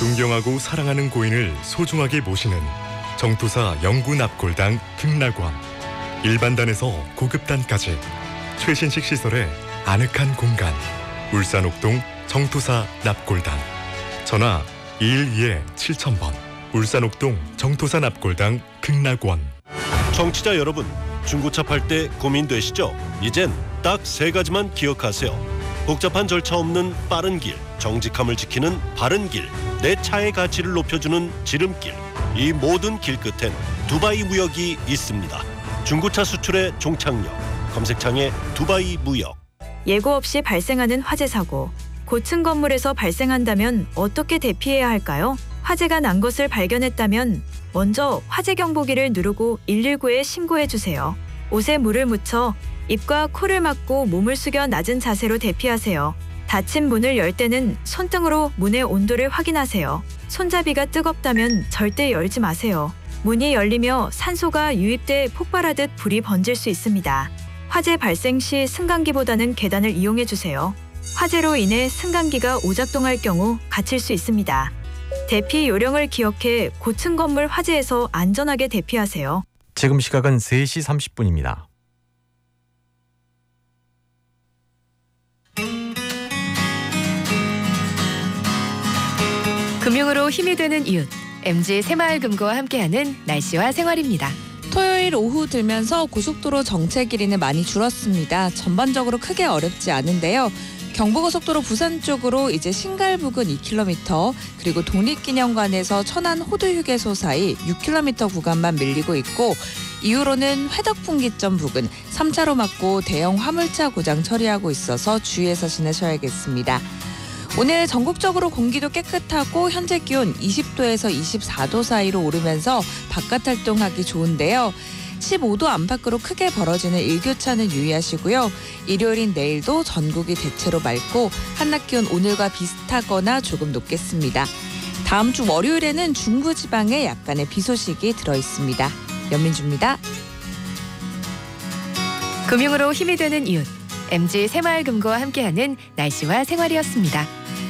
존경하고 사랑하는 고인을 소중하게 모시는 정토사 영구 납골당 극락원. 일반단에서 고급단까지 최신식 시설의 아늑한 공간. 울산 옥동 정토사 납골당. 전화 212-7000번. 울산 옥동 정토사 납골당 극락원. 청취자 여러분, 중고차 팔 때 고민되시죠? 이젠 딱 3가지만 기억하세요. 복잡한 절차 없는 빠른 길, 정직함을 지키는 바른 길, 내 차의 가치를 높여주는 지름길. 이 모든 길 끝엔 두바이 무역이 있습니다. 중고차 수출의 종착역, 검색창에 두바이 무역. 예고 없이 발생하는 화재 사고. 고층 건물에서 발생한다면 어떻게 대피해야 할까요? 화재가 난 것을 발견했다면 먼저 화재 경보기를 누르고 119에 신고해 주세요. 옷에 물을 묻혀 입과 코를 막고 몸을 숙여 낮은 자세로 대피하세요. 닫힌 문을 열 때는 손등으로 문의 온도를 확인하세요. 손잡이가 뜨겁다면 절대 열지 마세요. 문이 열리며 산소가 유입돼 폭발하듯 불이 번질 수 있습니다. 화재 발생 시 승강기보다는 계단을 이용해 주세요. 화재로 인해 승강기가 오작동할 경우 갇힐 수 있습니다. 대피 요령을 기억해 고층 건물 화재에서 안전하게 대피하세요. 지금 시각은 3시 30분입니다. 금융으로 힘이 되는 이웃, MG 새마을금고와 함께하는 날씨와 생활입니다. 토요일 오후 들면서 고속도로 정체 길이는 많이 줄었습니다. 전반적으로 크게 어렵지 않은데요. 경부고속도로 부산 쪽으로 이제 신갈 부근 2km, 그리고 독립기념관에서 천안 호두휴게소 사이 6km 구간만 밀리고 있고, 이후로는 회덕분기점 부근 3차로 막고 대형 화물차 고장 처리하고 있어서 주의해서 지내셔야겠습니다. 오늘 전국적으로 공기도 깨끗하고 현재 기온 20도에서 24도 사이로 오르면서 바깥 활동하기 좋은데요. 15도 안팎으로 크게 벌어지는 일교차는 유의하시고요. 일요일인 내일도 전국이 대체로 맑고 한낮 기온 오늘과 비슷하거나 조금 높겠습니다. 다음 주 월요일에는 중부지방에 약간의 비 소식이 들어있습니다. 연민주입니다. 금융으로 힘이 되는 이웃, MG 새마을금고와 함께하는 날씨와 생활이었습니다.